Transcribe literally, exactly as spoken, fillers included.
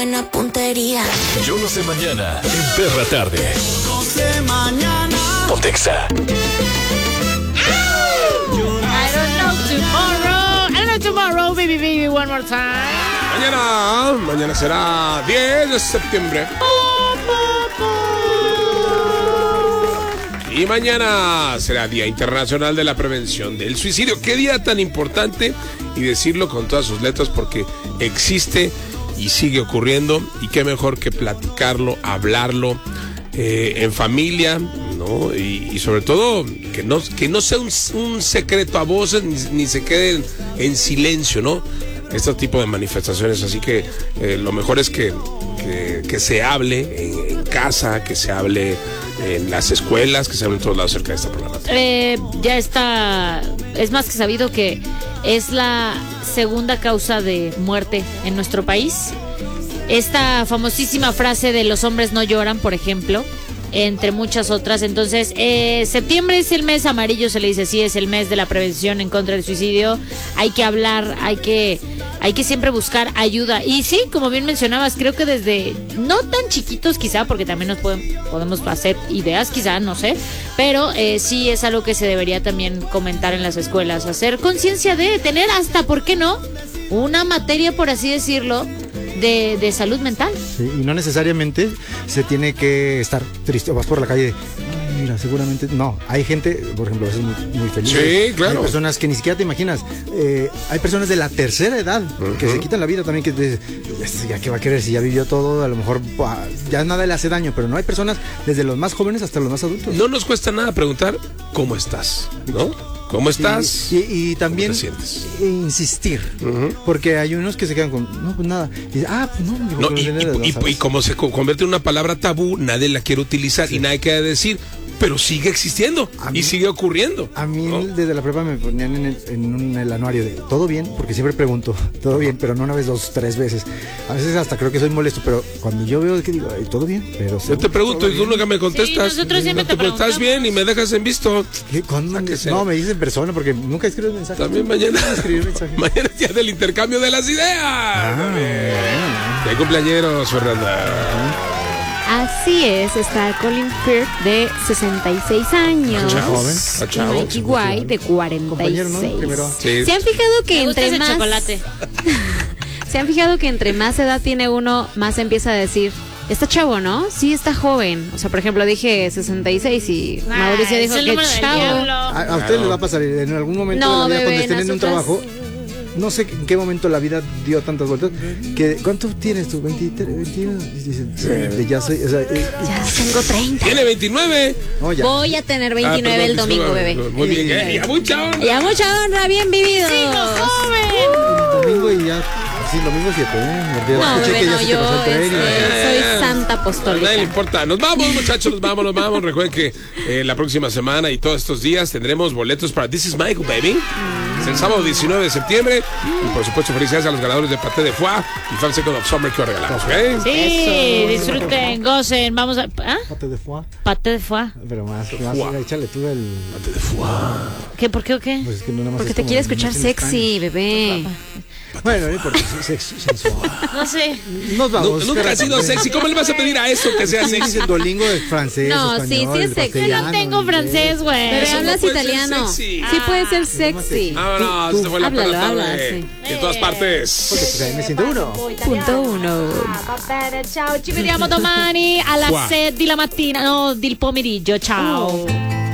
Buena puntería. Yo no sé mañana en Perra Tarde. No sé mañana. Pontexa. I don't know tomorrow. I don't know tomorrow, baby, baby, one more time. Mañana, mañana será diez de septiembre. Y mañana será Día Internacional de la Prevención del Suicidio. Qué día tan importante, y decirlo con todas sus letras, porque existe y sigue ocurriendo, y qué mejor que platicarlo, hablarlo eh, en familia, ¿no? Y, y sobre todo que no, que no sea un, un secreto a voces, ni, ni se quede en, en silencio, ¿no? Este tipo de manifestaciones, así que eh, lo mejor es que, que, que se hable en, en casa, que se hable en las escuelas, que se hable en todos lados acerca de esta problemática. Eh, ya está, es más que sabido que es la segunda causa de muerte en nuestro país. Esta famosísima frase de los hombres no lloran, por ejemplo, entre muchas otras. Entonces, eh, septiembre es el mes amarillo, se le dice así, es el mes de la prevención en contra del suicidio. Hay que hablar, hay que, hay que siempre buscar ayuda. Y sí, como bien mencionabas, creo que desde no tan chiquitos quizá, porque también nos pueden, podemos hacer ideas quizá, no sé, pero eh, sí es algo que se debería también comentar en las escuelas, hacer conciencia de tener hasta, ¿por qué no?, una materia, por así decirlo, De, de salud mental. Sí, y no necesariamente se tiene que estar triste o vas por la calle de, "Ay, mira, seguramente no". Hay gente, por ejemplo, a veces muy, muy feliz. Sí, claro. Hay personas que ni siquiera te imaginas. Eh, hay personas de la tercera edad uh-huh. que se quitan la vida también, que te, ya que va a querer si ya vivió todo, a lo mejor ya nada le hace daño, pero no, hay personas desde los más jóvenes hasta los más adultos. No nos cuesta nada preguntar cómo estás, ¿no? ¿Cómo estás? Y, y, y también insistir, uh-huh. porque hay unos que se quedan con, no, pues nada. Y, ah, pues no. Digo, no y, y, y, y como se convierte en una palabra tabú, nadie la quiere utilizar sí. y nadie quiere decir, pero sigue existiendo mí, y sigue ocurriendo. A mí ¿no? desde la prepa me ponían en el, en un, el anuario de todo bien, porque siempre pregunto, todo bien, pero no una vez, dos, tres veces. A veces hasta creo que soy molesto, pero cuando yo veo que digo, todo bien, pero... Yo te pregunto y tú nunca me contestas. Sí, nosotros siempre no te preguntamos. ¿Estás bien? Y me dejas en visto. No, me dices en persona, porque nunca escribes mensajes. También mañana. Mañana es día del intercambio de las ideas. Ah, ¿qué cumpleaños, Fernanda? Así es, está Colin Firth de sesenta y seis años. Joven, y Mikey White de cuarenta y seis. ¿No? Sí. ¿Se han fijado que Me gusta entre ese más chocolate? ¿Se han fijado que entre más edad tiene uno, más empieza a decir, está chavo, ¿no? Sí, está joven. O sea, por ejemplo, dije sesenta y seis y ah, Mauricio dijo que chavo. A, a ustedes les va a pasar en algún momento no, de la vida, bebé, cuando estén en un trabajo. No sé en qué momento la vida dio tantas vueltas. Que, ¿cuánto tienes tú? veintitrés, veintiuno. Dicen, sí, ya soy. O sea, eh, ya tengo treinta. ¿Tiene veintinueve? No, ya. Voy a tener veintinueve ah, perdón, el domingo, bebé. Muy bien, ya, ya mucha honra. Ya mucha honra, bien vivido. Sí, no, joven. Uh, el domingo y ya. Sí, domingo siete, ¿eh? No, bebé, no, yo este, soy santa apostólica. A nadie le importa. Nos vamos, muchachos, nos vamos, nos vamos. Recuerden que eh, la próxima semana y todos estos días tendremos boletos para This Is Michael, baby. Es el sábado diecinueve de septiembre. Y por supuesto, felicidades a los ganadores de Paté de Foie y Fan Second of Summer que os regalamos, ¿ok? Sí, eso, disfruten, gocen. Vamos a. ¿Ah? Paté de Foie. Paté de Foie. Pero más, más échale tú el. Paté de Foie. ¿Qué? ¿Por qué o qué? Pues es que no nada más porque te quiere escuchar sexy, bebé. Bueno, no importa, sexy, sensual. No sé. Nos vamos. No, nunca ha sido sexy. ¿Cómo le vas a pedir a eso que sea sexy? El Duolingo de francés. No, español, sí, sí es sexy. Yo no tengo francés, güey. Pero hablas italiano. Sí puede ser sexy. Ah, no, se fue la háblalo, pelota. habla, sí. En todas partes. Porque pues ahí me siento uno. Punto uno. Va bene, ciao. Ci vediamo domani alla sette di la mattina. No, del pomeriggio. Ciao.